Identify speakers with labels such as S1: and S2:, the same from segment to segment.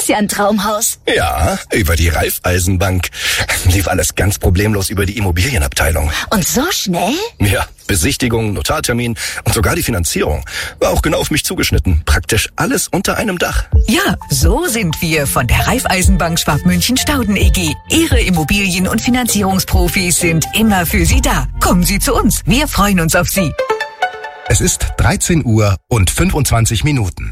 S1: ist ja ein Traumhaus.
S2: Ja, über die Raiffeisenbank. Lief alles ganz problemlos über die Immobilienabteilung.
S1: Und so schnell?
S2: Ja, Besichtigung, Notartermin und sogar die Finanzierung. War auch genau auf mich zugeschnitten. Praktisch alles unter einem Dach.
S3: Ja, so sind wir von der Raiffeisenbank Schwabmünchen-Stauden EG. Ihre Immobilien- und Finanzierungsprofis sind immer für Sie da. Kommen Sie zu uns. Wir freuen uns auf Sie.
S4: Es ist 13 Uhr und 25 Minuten.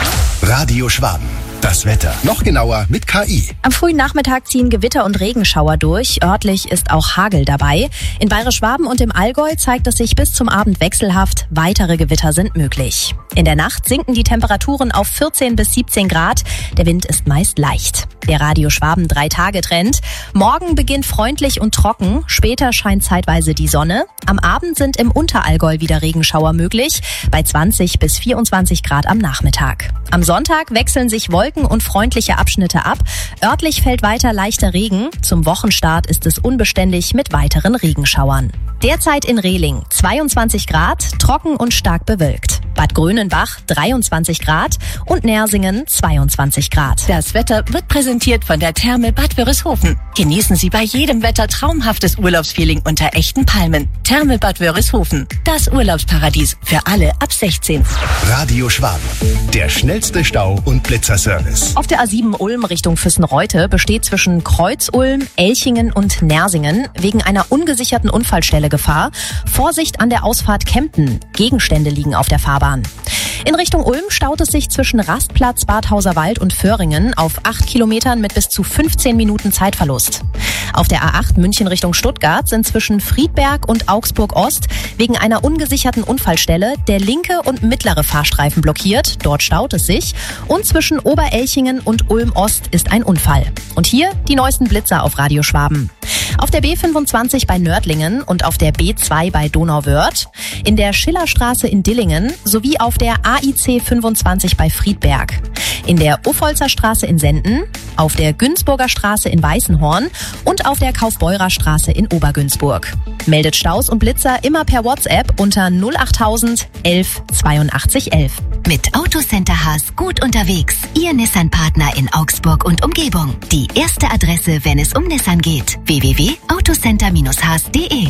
S4: Radio Schwaben. Das Wetter. Noch genauer mit KI.
S5: Am frühen Nachmittag ziehen Gewitter und Regenschauer durch. Örtlich ist auch Hagel dabei. In Bayerisch-Schwaben und im Allgäu zeigt es sich bis zum Abend wechselhaft. Weitere Gewitter sind möglich. In der Nacht sinken die Temperaturen auf 14 bis 17 Grad. Der Wind ist meist leicht. Der Radio Schwaben 3-Tage-Trend. Morgen beginnt freundlich und trocken. Später scheint zeitweise die Sonne. Am Abend sind im Unterallgäu wieder Regenschauer möglich. Bei 20 bis 24 Grad am Nachmittag. Am Sonntag wechseln sich Wolken und freundliche Abschnitte ab. Örtlich fällt weiter leichter Regen. Zum Wochenstart ist es unbeständig mit weiteren Regenschauern. Derzeit in Rehling 22 Grad, trocken und stark bewölkt. Bad Grönenbach 23 Grad und Nersingen 22 Grad.
S3: Das Wetter wird präsentiert von der Therme Bad Wörishofen. Genießen Sie bei jedem Wetter traumhaftes Urlaubsfeeling unter echten Palmen. Therme Bad Wörishofen, das Urlaubsparadies für alle ab 16.
S4: Radio Schwaben. Der schnellste Stau- und Blitzerservice.
S5: Auf der A7 Ulm Richtung Füssen-Reute besteht zwischen Kreuz-Ulm, Elchingen und Nersingen wegen einer ungesicherten Unfallstelle Gefahr. Vorsicht an der Ausfahrt Kempten. Gegenstände liegen auf der Fahrbahn. In Richtung Ulm staut es sich zwischen Rastplatz, Badhauserwald und Föhringen auf 8 Kilometern mit bis zu 15 Minuten Zeitverlust. Auf der A8 München Richtung Stuttgart sind zwischen Friedberg und Augsburg Ost wegen einer ungesicherten Unfallstelle der linke und mittlere Fahrstreifen blockiert. Dort staut es sich. Und zwischen Oberelchingen und Ulm Ost ist ein Unfall. Und hier die neuesten Blitzer auf Radio Schwaben. Auf der B25 bei Nördlingen und auf der B2 bei Donauwörth, in der Schillerstraße in Dillingen sowie auf der AIC 25 bei Friedberg, in der Uffolzer Straße in Senden, auf der Günzburger Straße in Weißenhorn und auf der Kaufbeurer Straße in Obergünzburg. Meldet Staus und Blitzer immer per WhatsApp unter 08000 11 82 11.
S1: Mit Autocenter Haas gut unterwegs. Ihr Nissan-Partner in Augsburg und Umgebung. Die erste Adresse, wenn es um Nissan geht. www.autocenter-haas.de.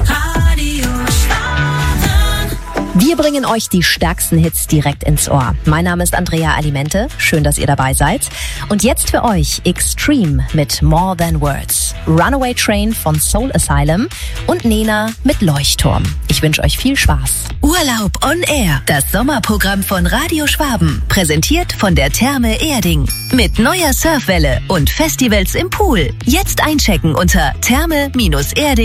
S5: Wir bringen euch die stärksten Hits direkt ins Ohr. Mein Name ist Andrea Alimente. Schön, dass ihr dabei seid. Und jetzt für euch Extreme mit More Than Words, Runaway Train von Soul Asylum und Nena mit Leuchtturm. Ich wünsche euch viel Spaß.
S1: Urlaub on Air. Das Sommerprogramm von Radio Schwaben. Präsentiert von der Therme Erding. Mit neuer Surfwelle und Festivals im Pool. Jetzt einchecken unter therme-erding.